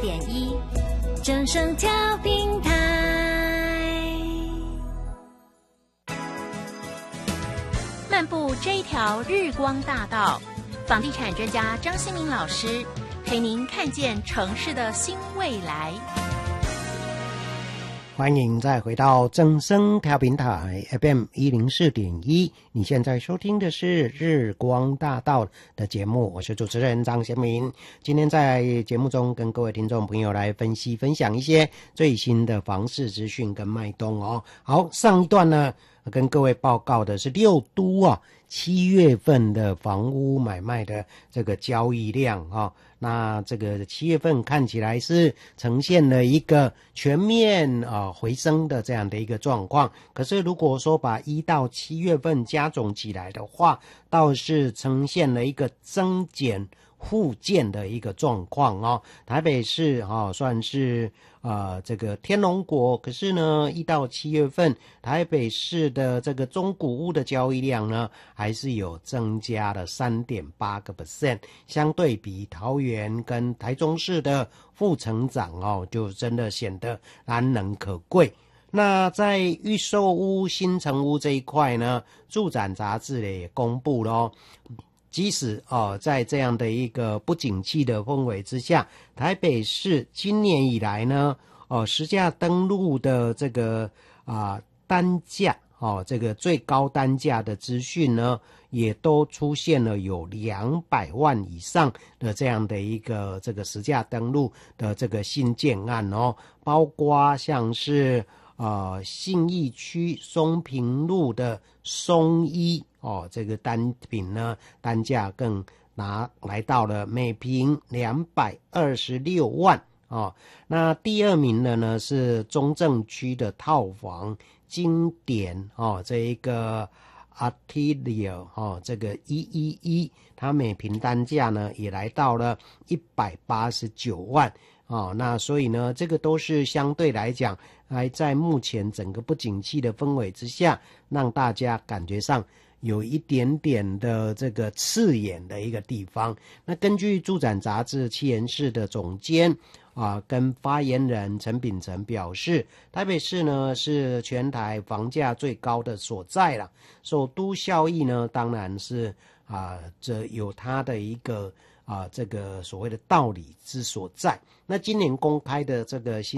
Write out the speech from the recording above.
04.1正声调频台。漫步这一条日光大道，房地产专家张新民老师陪您看见城市的新未来。 欢迎再回到正声调频台 FM 104.1，你现在收听的是日光大道的节目，我是主持人张贤民。今天在节目中跟各位听众朋友来分享一些最新的房市资讯跟脉动哦。好，上一段呢跟各位报告的是六都7月份的房屋买卖的这个交易量那这个7月份看起来是呈现了一个全面回升的这样的一个状况，可是如果说把1到7月份加总起来的话，倒是呈现了一个增减互见的一个状况台北市算是这个天龙国，可是呢1到7月份台北市的这个中古屋的交易量呢还是有增加了 3.8%， 相对比桃园跟台中市的负成长就真的显得难能可贵。那在预售屋新成屋这一块呢，住展杂志也公布了即使在这样的一个不景气的氛围之下，台北市今年以来呢实价登录的这个单价这个最高单价的资讯呢，也都出现了有200万以上的这样的一个这个实价登录的这个新建案包括像是信义区松平路的松一这个单品呢单价更来到了每平226万那第二名的呢是中正区的套房经典这一个 Atelier 这个111，它每平单价呢也来到了189万那所以呢这个都是相对来讲还在目前整个不景气的氛围之下，让大家感觉上有一点点的这个刺眼的一个地方。那根据住展杂志企研室的总监跟发言人陈秉成表示，台北市呢是全台房价最高的所在啦，首都效益呢当然是这有它的一个这个所谓的道理之所在。那今年公开的这个新